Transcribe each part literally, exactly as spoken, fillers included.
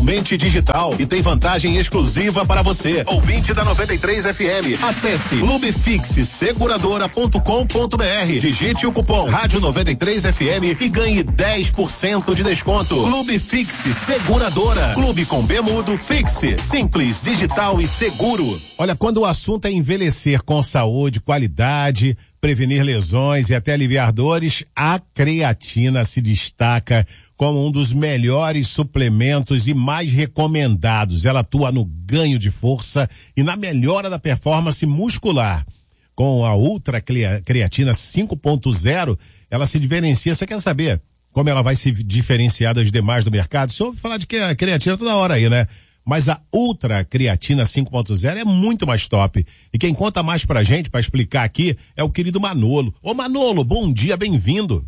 totalmente digital e tem vantagem exclusiva para você, ouvinte da noventa e três F M. Acesse clube fix seguradora ponto com ponto br, digite o cupom Rádio noventa e três F M e ganhe dez por cento de desconto. Clube Fix Seguradora. Clube com B mudo, fixe, simples, digital e seguro. Olha, quando o assunto é envelhecer com saúde, qualidade, prevenir lesões e até aliviar dores, a creatina se destaca como um dos melhores suplementos e mais recomendados. Ela atua no ganho de força e na melhora da performance muscular. Com a Ultra Creatina cinco ponto zero, ela se diferencia. Você quer saber como ela vai se diferenciar das demais do mercado? Você ouve falar de creatina toda hora aí, né? Mas a Ultra Creatina cinco ponto zero é muito mais top. E quem conta mais pra gente, pra explicar aqui, é o querido Manolo. Ô Manolo, bom dia, bem-vindo.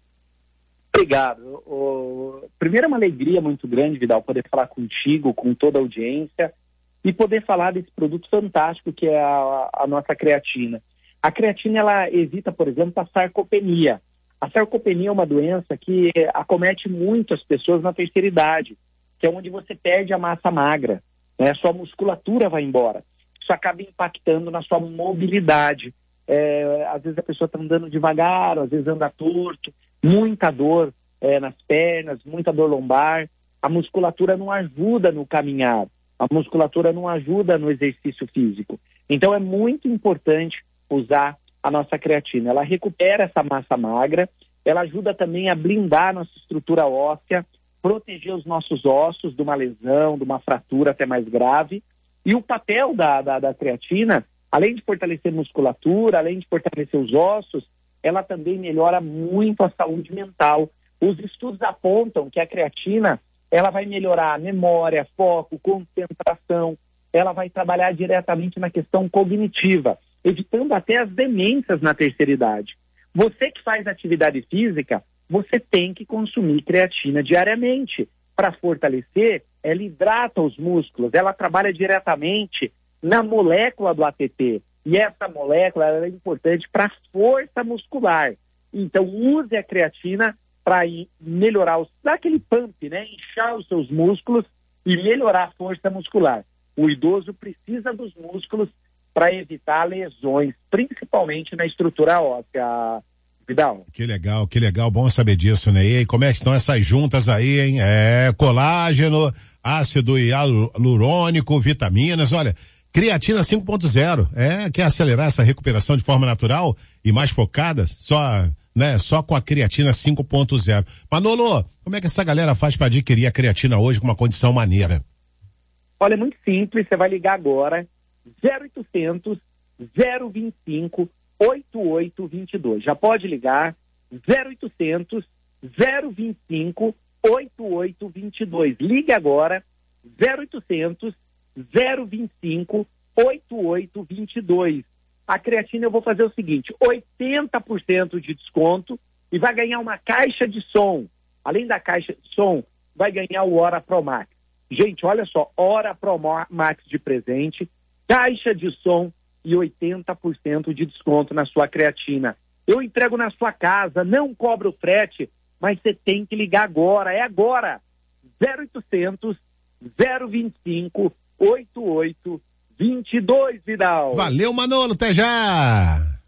Obrigado. O... Primeiro é uma alegria muito grande, Vidal, poder falar contigo, com toda a audiência, e poder falar desse produto fantástico que é a, a nossa creatina. A creatina, ela evita, por exemplo, a sarcopenia. A sarcopenia é uma doença que acomete muito as pessoas na terceira idade, que é onde você perde a massa magra, né? Sua musculatura vai embora. Isso acaba impactando na sua mobilidade. É, às vezes a pessoa está andando devagar, às vezes anda torto, muita dor é, nas pernas, muita dor lombar. A musculatura não ajuda no caminhar, a musculatura não ajuda no exercício físico. Então é muito importante usar a nossa creatina. Ela recupera essa massa magra, ela ajuda também a blindar a nossa estrutura óssea, proteger os nossos ossos de uma lesão, de uma fratura até mais grave. E o papel da, da, da creatina, além de fortalecer a musculatura, além de fortalecer os ossos, ela também melhora muito a saúde mental. Os estudos apontam que a creatina, ela vai melhorar a memória, foco, concentração, ela vai trabalhar diretamente na questão cognitiva, evitando até as demências na terceira idade. Você que faz atividade física, você tem que consumir creatina diariamente. Para fortalecer, ela hidrata os músculos, ela trabalha diretamente na molécula do A T P. E essa molécula ela é importante para a força muscular. Então, use a creatina para melhorar, os, dar aquele pump, né? Inchar os seus músculos e melhorar a força muscular. O idoso precisa dos músculos para evitar lesões, principalmente na estrutura óssea. Vidal. Que legal, que legal, bom saber disso, né? E aí, como é que estão essas juntas aí, hein? É, colágeno, ácido hialurônico, vitaminas, olha, creatina cinco ponto zero, é, quer acelerar essa recuperação de forma natural e mais focada, só, né, só com a creatina cinco ponto zero. Manolo, como é que essa galera faz para adquirir a creatina hoje com uma condição maneira? Olha, é muito simples, você vai ligar agora, zero oitocentos, zero vinte e cinco, oito oito dois dois. Já pode ligar, zero oitocentos, zero vinte e cinco, oito oito dois dois. Ligue agora, zero oitocentos, zero vinte e cinco, oito oito dois dois. A creatina eu vou fazer o seguinte, oitenta por cento de desconto e vai ganhar uma caixa de som. Além da caixa de som, vai ganhar o Ora Pro Max. Gente, olha só, Ora Pro Max de presente, caixa de som e oitenta por cento de desconto na sua creatina. Eu entrego na sua casa, não cobro frete, mas você tem que ligar agora, é agora. zero oitocentos, zero vinte e cinco, oito oito dois dois, Vidal. Valeu, Manolo, até já!